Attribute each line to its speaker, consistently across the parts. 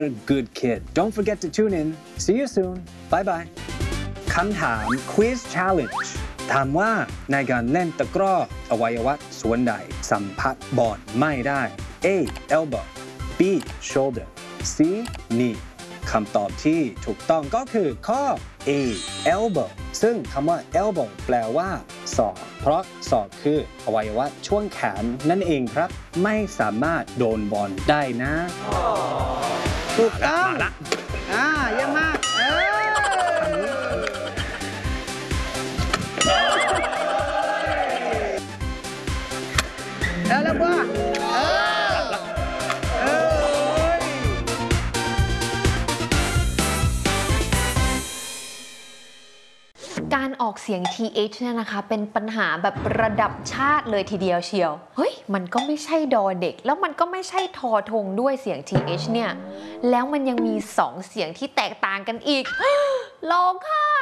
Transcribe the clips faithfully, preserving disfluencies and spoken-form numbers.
Speaker 1: a good kid don't forget to tune in see you soon bye bye คำถาม quiz challenge ถามว่าในการเล่นตะกร้ออวัยวะส่วนใดสัมผัสบอลไม่ได้ A elbow B shoulder C knee คำตอบที่ถูกต้องก็คือข้อ A elbow ซึ่งคำว่า elbow แปลว่าศอกเพราะศอกคืออวัยวะช่วงแขนนั่นเองครับไม่สามารถโดนบอลได้นะ
Speaker 2: ถูกต้องอ่าเยี่ยมมากเออเออแล้วบัวเออเออ
Speaker 3: การออกเสียง ที เอช เนี่ยนะคะเป็นปัญหาแบบระดับชาติเลยทีเดียวเชียวเฮ้ยมันก็ไม่ใช่ดอเด็กแล้วมันก็ไม่ใช่ทอทงด้วยเสียง ที เอช เนี่ยแล้วมันยังมีสองเสียงที่แตกต่างกันอีกร้องไห้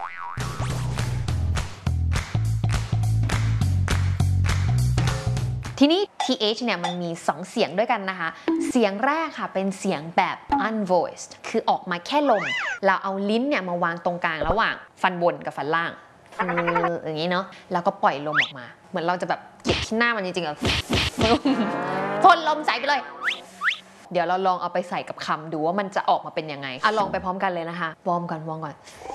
Speaker 3: ทีนี้ ที เอช เนี่ยมันมีสองเสียงด้วยกันนะคะเสียงแรกค่ะเป็นเสียงแบบ unvoiced คือออกมาแค่ลมเราเอาลิ้นเนี่ยมาวางตรงกลางระหว่างฟันบนกับฟันล่างอย่างนี้เนาะแล้วก็ปล่อยลมออกมาเหมือนเราจะแบบเก็บที่หน้ามันจริงๆอะพ่นลมใส่ไปเลยเดี๋ยวเราลองเอาไปใส่กับคำดูว่ามันจะออกมาเป็นยังไงอ่ะลองไปพร้อมกันเลยนะคะวอร์มก่อนวอร์มก่อน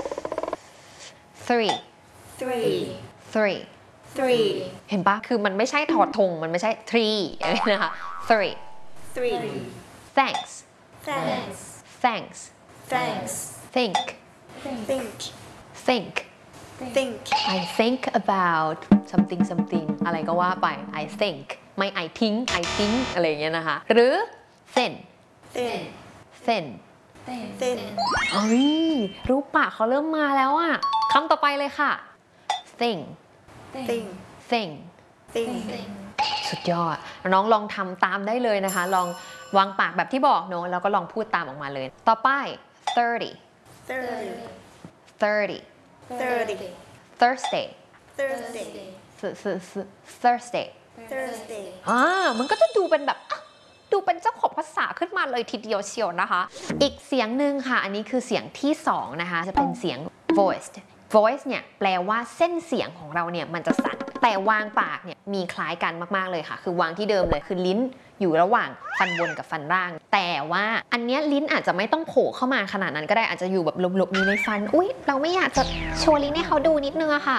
Speaker 3: three
Speaker 4: three
Speaker 3: three
Speaker 4: three
Speaker 3: เห็นปะคือมันไม่ใช่ถอดธงมันไม่ใช่ three นะคะ three
Speaker 4: three
Speaker 3: thanks
Speaker 4: thanks
Speaker 3: thanks
Speaker 4: thanks
Speaker 3: think
Speaker 4: think
Speaker 3: think
Speaker 4: think
Speaker 3: I think about something something อะไรก็ว่าไป I think ไม่ I think I think อะไรอย่างเงี้ยนะคะหรือ thin
Speaker 4: thin
Speaker 3: thin
Speaker 4: thin
Speaker 3: เฮ้ยรูปปากเขาเริ่มมาแล้วอะคำต่อไปเลยค่ะ thing
Speaker 4: thing
Speaker 3: thing
Speaker 4: thing
Speaker 3: สุดยอดน้องลองทำตามได้เลยนะคะลองวางปากแบบที่บอกเนอะแล้วก็ลองพูดตามออกมาเลยต่อไป thirty
Speaker 4: thirty
Speaker 3: thirty
Speaker 4: thirty
Speaker 3: Thursday
Speaker 4: Thursday
Speaker 3: Thursday
Speaker 4: Thursday
Speaker 3: อ่ามันก็จะดูเป็นแบบดูเป็นเจ้าของภาษาขึ้นมาเลยทีเดียวเชียวนะคะอีกเสียงหนึ่งค่ะอันนี้คือเสียงที่สองนะคะจะเป็นเสียง voiced voice เนี่ยแปลว่าเส้นเสียงของเราเนี่ยมันจะสั่นแต่วางปากเนี่ยมีคล้ายกันมากๆเลยค่ะคือวางที่เดิมเลยคือลิ้นอยู่ระหว่างฟันบนกับฟันล่างแต่ว่าอันเนี้ยลิ้นอาจจะไม่ต้องโผล่เข้ามาขนาดนั้นก็ได้อาจจะอยู่แบบหลบๆมีในฟันอุ๊ยเราไม่อยากจะโชว์ลิ้นให้เขาดูนิดนึงอะค่ะ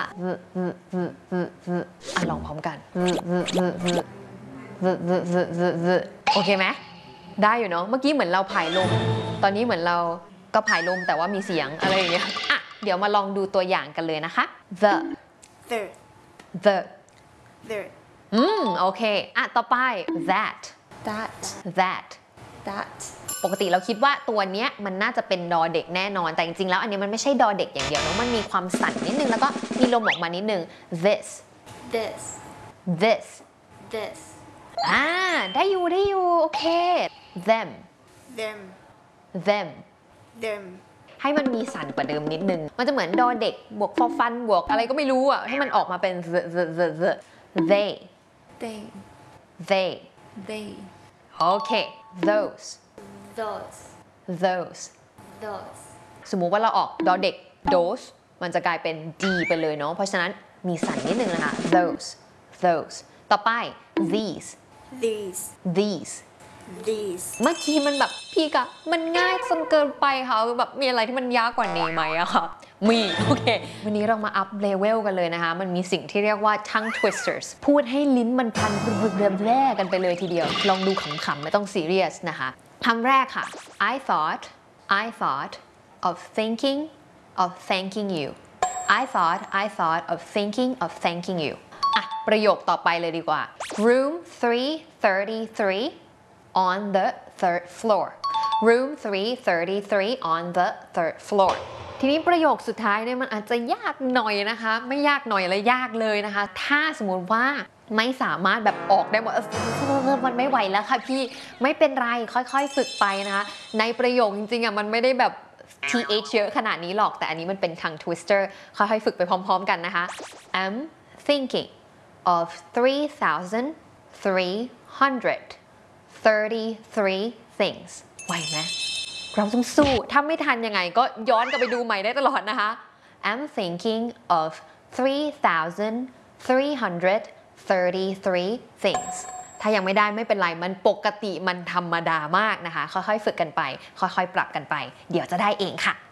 Speaker 3: อ่ะลองพร้อมกันโอเคไหมได้อยู่เนาะเมื่อกี้เหมือนเราผายลมตอนนี้เหมือนเราก็ผายลมแต่ว่ามีเสียงอะไรอย่างเงี้ยอ่ะเดี๋ยวมาลองดูตัวอย่างกันเลยนะคะ the
Speaker 4: the
Speaker 3: the
Speaker 4: the
Speaker 3: อืมโอเคอ่ะต่อไป that
Speaker 4: that
Speaker 3: that
Speaker 4: that
Speaker 3: ปกติเราคิดว่าตัวเนี้ยมันน่าจะเป็นดอเด็กแน่นอนแต่จริงๆแล้วอันนี้มันไม่ใช่ดอเด็กอย่างเดียวเนาะมันมีความสั่นนิดนึงแล้วก็มีลมออกมานิดนึง this
Speaker 4: this
Speaker 3: this
Speaker 4: this
Speaker 3: อ่าได้อยู่ได้อยู่โอเค them
Speaker 4: them
Speaker 3: them
Speaker 4: them
Speaker 3: ให้มันมีสั่นกว่าเดิมนิดนึงมันจะเหมือนดอเด็กบวกฟอฟันบวกอะไรก็ไม่รู้อ่ะให้มันออกมาเป็น the the the the they
Speaker 4: they
Speaker 3: they
Speaker 4: they
Speaker 3: โอเค those
Speaker 4: those
Speaker 3: those
Speaker 4: those
Speaker 3: สมมุติว่าเราออกดอเด็ก those มันจะกลายเป็น d ไปเลยเนาะเพราะฉะนั้นมีสั่นนิดนึงนะคะ those those ต่อไป these
Speaker 4: these
Speaker 3: these
Speaker 4: these
Speaker 3: เมื่อกี้มันแบบพี่กะมันง่ายจนเกินไปค่ะแบบมีอะไรที่มันยากกว่านี้ไหมอะค่ะมีโอเควันนี้เรามาอัพเลเวลกันเลยนะคะมันมีสิ่งที่เรียกว่า tongue twisters พูดให้ลิ้นมันพันแร่กันไปเลยทีเดียวลองดูขำๆไม่ต้องซีเรียสนะคะคำแรกค่ะ I thought I thought of thinking of thanking you I thought I thought of thinking of thanking you อ่ะประโยคต่อไปเลยดีกว่า room three thirty-three on the third floor room three thirty-three on the third floor ทีนี้ประโยคสุดท้ายเนี่ยมันอาจจะยากหน่อยนะคะไม่ยากหน่อยเลยยากเลยนะคะถ้าสมมติว่าไม่สามารถแบบออกได้หมดมันไม่ไหวแล้วค่ะพี่ไม่เป็นไรค่อยๆฝึกไปนะคะในประโยคจริงๆอ่ะมันไม่ได้แบบ ที เอช เยอะขนาดนี้หรอกแต่อันนี้มันเป็น tongue twister ค่อยๆฝึกไปพร้อมๆกันนะคะ I'm thinking of three thousand three hundred thirty-three things ไหวไหมเราต้องสู้ถ้าไม่ทันยังไงก็ย้อนกลับไปดูใหม่ได้ตลอดนะคะ I'm thinking of three thousand three hundred thirty-three things ถ้ายังไม่ได้ไม่เป็นไรมันปกติมันธรรมดามากนะคะค่อยๆฝึกกันไปค่อยๆปรับกันไปเดี๋ยวจะได้เองค่ะ